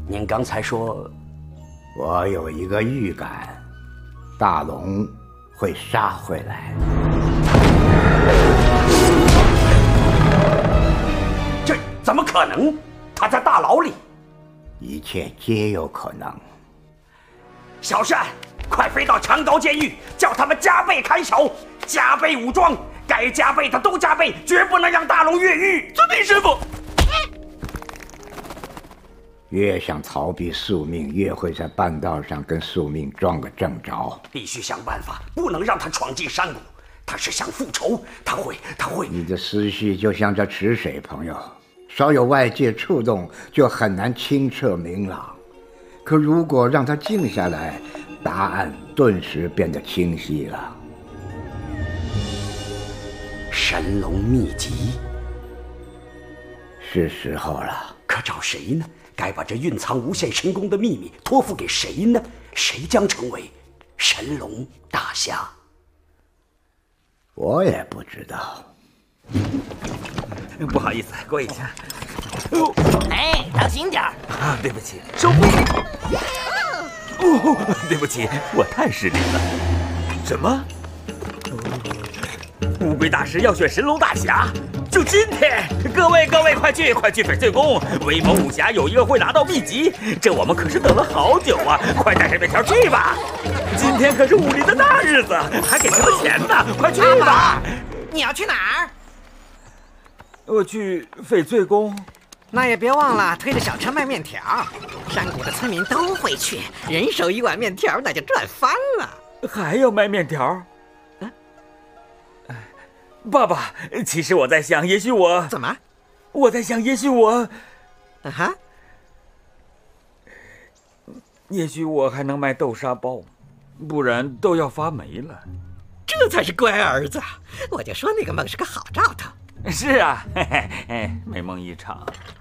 您刚才说， 我有一个预感，大龙会杀回来。 这怎么可能？他在大牢里。 一切皆有可能。 小善，快飞到长刀监狱，叫他们加倍看守，加倍武装，该加倍的都加倍，绝不能让大龙越狱。 遵命，师傅。 越想逃避宿命，越会在半道上跟宿命撞个正着。 必须想办法，不能让他闯进山谷。他是想复仇，他会。 你的思绪就像这池水，朋友，稍有外界触动，就很难清澈明朗。可如果让它静下来，答案顿时变得清晰了。 神龙秘籍， 是时候了。 可找谁呢？该把这蕴藏无限神功的秘密托付给谁呢？谁将成为神龙大侠？ 我也不知道。 不好意思，跪一下。 哎，当心点儿！ 啊，对不起，收回。对不起，我太失礼了。什么？乌龟大师要选神龙大侠？就今天！各位，快去翡翠宫！威猛武侠有一个会拿到秘籍，这我们可是等了好久啊！快带着面条去吧！今天可是武林的大日子，还给什么钱呢？快去吧！ 你要去哪儿？ 我去翡翠宫。 那也别忘了推着小车卖面条，山谷的村民都会去，人手一碗面条，那就赚翻了。 还要卖面条？爸爸，其实我在想，也许我…… 怎么？ 我在想，也许我…… 哈？ 也许我还能卖豆沙包，不然都要发霉了。 这才是乖儿子，我就说那个梦是个好兆头。 是啊，嘿嘿，美梦一场。